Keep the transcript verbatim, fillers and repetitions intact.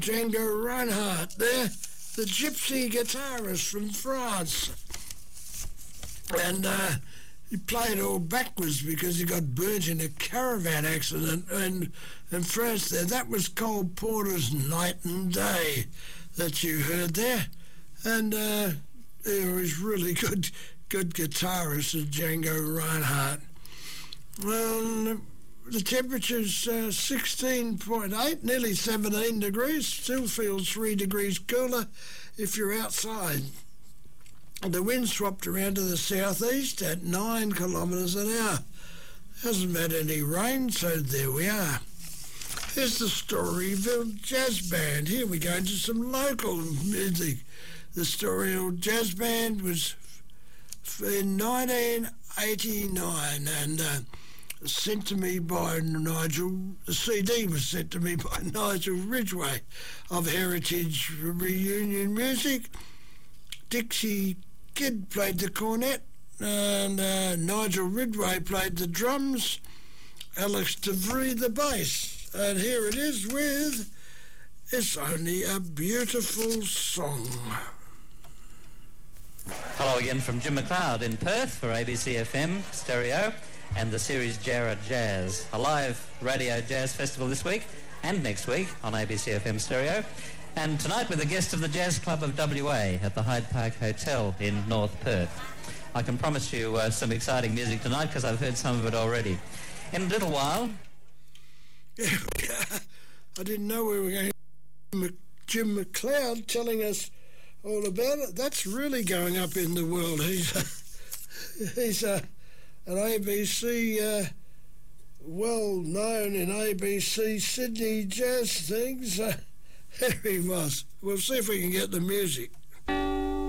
Django Reinhardt there, the gypsy guitarist from France. And uh, he played all backwards because he got burnt in a caravan accident in, in France there. That was Cole Porter's Night and Day that you heard there. And uh, he was really good, good guitarist, Django Reinhardt. Um, the temperature's uh, sixteen point eight, nearly seventeen degrees. Still feels three degrees cooler if you're outside. The wind swapped around to the southeast at nine kilometres an hour. Hasn't had any rain, so there we are. Here's the Storyville Jazz Band. Here we go into some local music. The Storyville Jazz Band was in nineteen eighty-nine and uh, sent to me by Nigel. The C D was sent to me by Nigel Ridgway of Heritage Reunion Music. Dixie Kid played the cornet, and uh, Nigel Ridgway played the drums, Alex DeVry the bass. And here it is with It's Only a Beautiful Song. Hello again from Jim McLeod in Perth for A B C F M Stereo and the series Jarrah Jazz, a live radio jazz festival this week and next week on A B C F M Stereo. And tonight with a guest of the Jazz Club of W A at the Hyde Park Hotel in North Perth. I can promise you uh, some exciting music tonight because I've heard some of it already. In a little while... I didn't know we were going to Jim McLeod telling us all about it. That's really going up in the world. He's a, he's a, an A B C, uh, well known in A B C Sydney jazz things. Uh, there he was. We'll see if we can get the music.